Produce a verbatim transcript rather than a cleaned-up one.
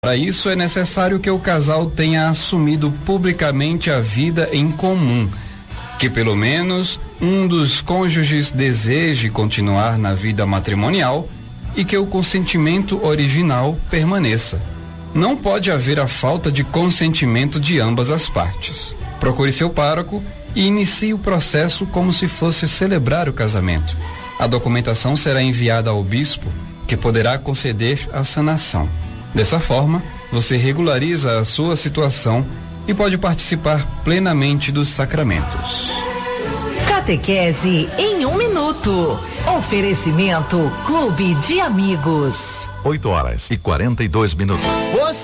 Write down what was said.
Para isso é necessário que o casal tenha assumido publicamente a vida em comum, que pelo menos um dos cônjuges deseje continuar na vida matrimonial e que o consentimento original permaneça. Não pode haver a falta de consentimento de ambas as partes. Procure seu pároco e inicie o processo como se fosse celebrar o casamento. A documentação será enviada ao bispo, que poderá conceder a sanação. Dessa forma, você regulariza a sua situação e pode participar plenamente dos sacramentos. Catequese em um minuto. Oferecimento Clube de Amigos. oito horas e quarenta e dois minutos.